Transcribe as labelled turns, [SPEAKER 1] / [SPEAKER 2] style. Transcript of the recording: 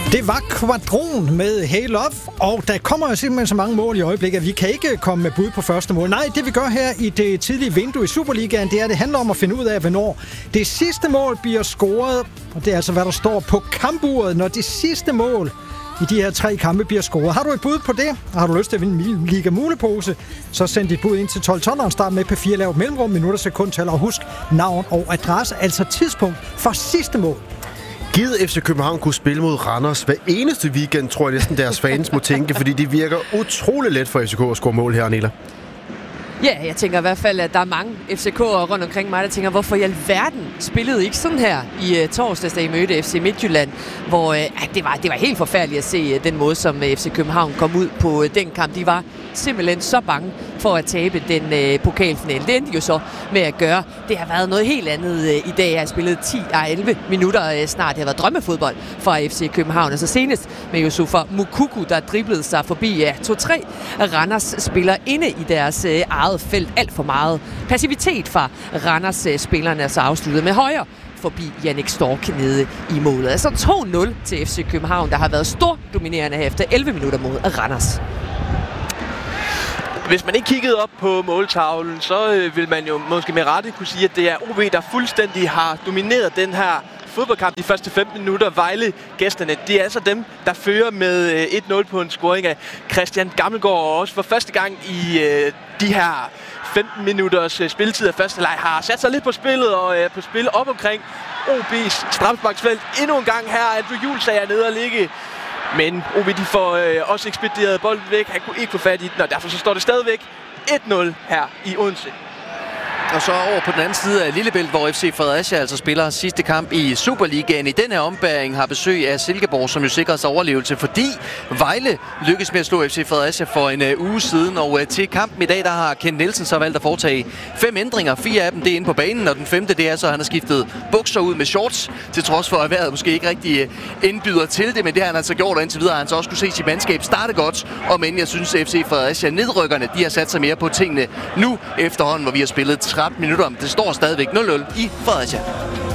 [SPEAKER 1] Det var Kvadron med Hey Love, og der kommer jo simpelthen så mange mål i øjeblikket, at vi kan ikke komme med bud på første mål. Nej, det vi gør her i det tidlige vindue i Superligaen, det handler om at finde ud af, hvornår det sidste mål bliver scoret. Og det er altså, hvad der står på kampuret, når det sidste mål i de her 3 kampe bliver scoret. Har du et bud på det? Har du lyst til at vinde en Liga Mulepose? Så send dit bud ind til 12-12'eren. Start med P4, lav et mellemrum, minutter, sekundtal, og husk navn og adresse, altså tidspunkt for sidste mål.
[SPEAKER 2] Givet FC København kunne spille mod Randers hver eneste weekend, tror jeg næsten deres fans må tænke, fordi det virker utrolig let for FCK at score mål her, Nela.
[SPEAKER 3] Ja, jeg tænker i hvert fald, at der er mange FCK'ere rundt omkring mig, der tænker, hvorfor i alverden spillede ikke sådan her i torsdags, da I mødte FC Midtjylland, hvor det var helt forfærdeligt at se den måde, som FC København kom ud på den kamp. De var simpelthen så bange for at tabe den pokalfinale. Det endte jo så med at gøre. Det har været noget helt andet i dag. Jeg har spillet 10-11 minutter snart. Det har været drømmefodbold fra FC København. Og så senest med Yusufa Moukoko, der driblede sig forbi 2-3 Randers spillere inde i deres eget felt. Alt for meget passivitet fra Randers spillerne, er så afsluttet med højre forbi Jannik Stork nede i målet. Altså 2-0 til FC København, der har været stor dominerende her efter 11 minutter mod Randers.
[SPEAKER 4] Hvis man ikke kiggede op på måltavlen, så vil man jo måske med rette kunne sige, at det er OB, der fuldstændig har domineret den her fodboldkamp de første 15 minutter. Vejle-gæsterne, det er altså dem, der fører med 1-0 på en scoring af Christian Gammelgaard. Og også for første gang i de her 15 minutters spilletid af første leg har sat sig lidt på spillet og på spil op omkring OB's straffesparksfelt. Endnu en gang her, Andrew Juhl er nede og ligge. Men OB, de får også ekspederet bolden væk. Han kunne ikke få fat i den, og derfor så står det stadigvæk 1-0 her i Odense.
[SPEAKER 5] Og så over på den anden side af Lillebælt, hvor FC Fredericia altså spiller sidste kamp i Superligaen. I den her ombæring har besøg af Silkeborg, som jo sikrer sig overlevelse, fordi Vejle lykkes med at slå FC Fredericia for en uge siden. Og til kampen i dag, der har Ken Nielsen så valgt at foretage 5 ændringer. 4 af dem, det er inde på banen, og den 5. det er så, at han har skiftet bukser ud med shorts, til trods for, at vejret måske ikke rigtig indbyder til det. Men det har han altså gjort, og indtil videre har han så også kunne se sit mandskab starte godt. Og men jeg synes, at FC Fredericia nedrykkerne, de har sat sig mere på tingene nu efterhånden, hvor vi har spillet 13 minutter. Det står stadigvæk 0-0 i Fredericia.